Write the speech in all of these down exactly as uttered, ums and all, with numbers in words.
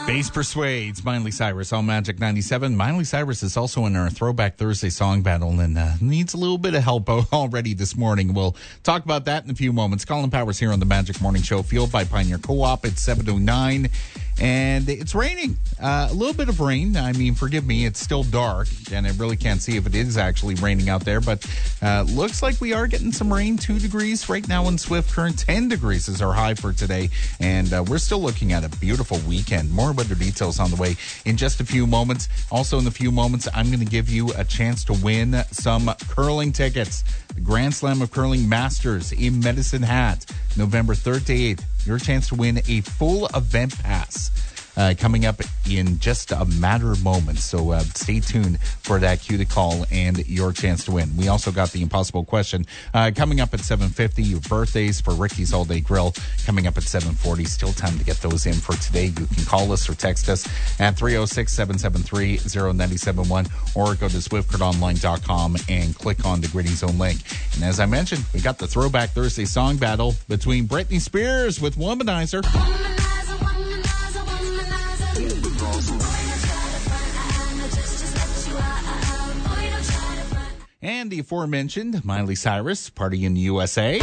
Bass Persuades, Miley Cyrus on Magic ninety-seven. Miley Cyrus is also in our Throwback Thursday song battle and uh, needs a little bit of help already this morning. We'll talk about that in a few moments. Colin Powers here on the Magic Morning Show, fueled by Pioneer Co-op. It's seven oh nine, and it's raining. Uh, a little bit of rain. I mean, forgive me, it's still dark, and I really can't see if it is actually raining out there, but uh, looks like we are getting some rain. Two degrees right now in Swift Current. ten degrees is our high for today, and uh, we're still looking at a beautiful weekend. More weather details on the way in just a few moments. Also in a few moments, I'm going to give you a chance to win some curling tickets. The Grand Slam of Curling Masters in Medicine Hat, November third to eighth. Your chance to win a full event pass. Uh, coming up in just a matter of moments. So uh, stay tuned for that cue to call and your chance to win. We also got the impossible question uh, coming up at seven fifty. Your birthdays for Ricky's All Day Grill coming up at seven forty. Still time to get those in for today. You can call us or text us at three oh six, seven seven three, oh nine seven one or go to swift current online dot com and click on the Gritty Zone link. And as I mentioned, we got the Throwback Thursday song battle between Britney Spears with Womanizer. And the aforementioned Miley Cyrus, Party in the U S A.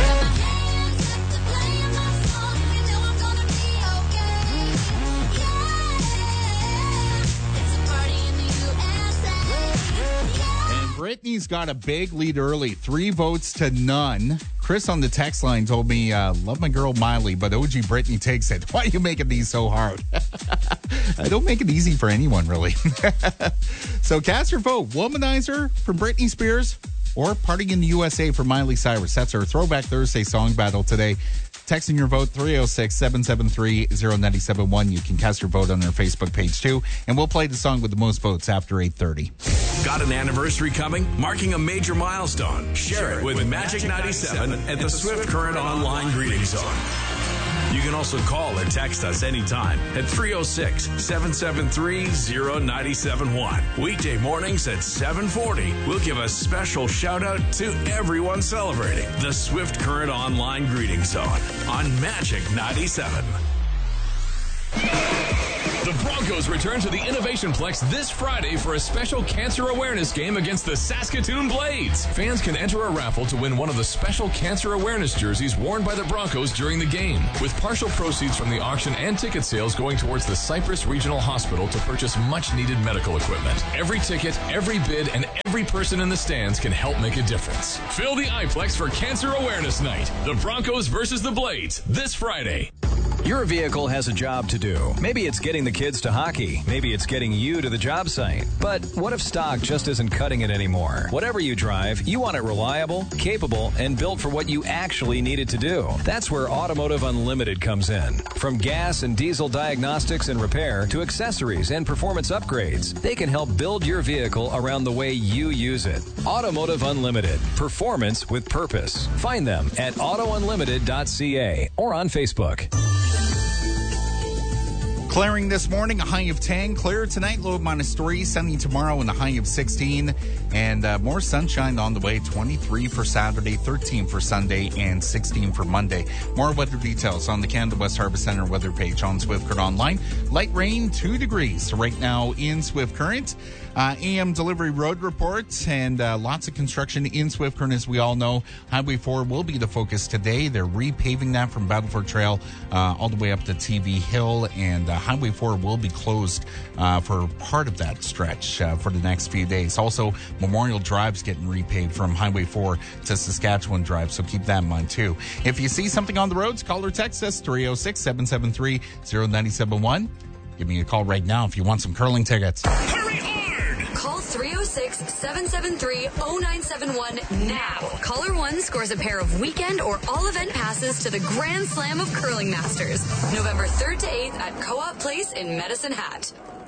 Brittany's got a big lead early, three votes to none. Chris on the text line told me, uh, love my girl Miley, but O G Brittany takes it. Why are you making these so hard? I don't make it easy for anyone, really. So cast your vote. Womanizer from Britney Spears or Party in the U S A for Miley Cyrus. That's our Throwback Thursday song battle today. Texting your vote, three oh six, seven seven three, oh nine seven one. You can cast your vote on our Facebook page, too. And we'll play the song with the most votes after eight thirty. Got an anniversary coming? Marking a major milestone? Share it with, with Magic ninety-seven at the Swift Current Online Greeting Zone. You can also call or text us anytime at three oh six, seven seven three, oh nine seven one. Weekday mornings at seven forty, we'll give a special shout out to everyone celebrating the Swift Current Online Greeting Zone on Magic ninety-seven. The Broncos return to the Innovation Plex this Friday for a special cancer awareness game against the Saskatoon Blades. Fans can enter a raffle to win one of the special cancer awareness jerseys worn by the Broncos during the game, with partial proceeds from the auction and ticket sales going towards the Cypress Regional Hospital to purchase much-needed medical equipment. Every ticket, every bid, and every person in the stands can help make a difference. Fill the iPlex for Cancer Awareness Night. The Broncos versus the Blades this Friday. Your vehicle has a job to do. Maybe it's getting the kids to hockey. Maybe it's getting you to the job site. But what if stock just isn't cutting it anymore? Whatever you drive, you want it reliable, capable, and built for what you actually need it to do. That's where Automotive Unlimited comes in. From gas and diesel diagnostics and repair to accessories and performance upgrades, they can help build your vehicle around the way you use it. Automotive Unlimited. Performance with purpose. Find them at auto unlimited dot c a or on Facebook. Clearing this morning, a high of ten. Clear tonight, low of minus three. Sunny tomorrow and a high of sixteen. And uh, more sunshine on the way. twenty-three for Saturday, thirteen for Sunday, and sixteen for Monday. More weather details on the Canada West Harvest Center weather page on Swift Current Online. Light rain, two degrees right now in Swift Current. Uh, A M delivery road reports and uh, lots of construction in Swift Current, as we all know. Highway four will be the focus today. They're repaving that from Battleford Trail uh, all the way up to T V Hill, and uh, Highway four will be closed uh, for part of that stretch uh, for the next few days. Also, Memorial Drive's getting repaved from Highway four to Saskatchewan Drive, so keep that in mind too. If you see something on the roads, call or text us, three oh six, seven seven three, oh nine seven one. Give me a call right now if you want some curling tickets. Hurry hard! Call three oh six, seven seven three, oh nine seven one now. Caller one scores a pair of weekend or all event passes to the Grand Slam of Curling Masters, November third to eighth at Co-op Place in Medicine Hat.